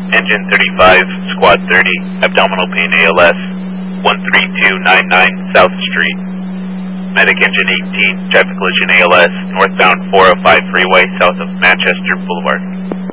Engine 35, Squad 30, abdominal pain ALS, 13299 South Street. Medic Engine 18, traffic collision ALS, northbound 405 freeway south of Manchester Boulevard.